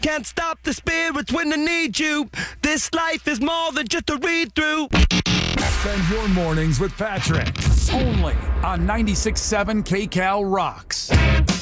Can't stop the spirits when they need you. This life is more than just a read-through. Spend your mornings with Patrick. Only on 96.7 KCal Rocks.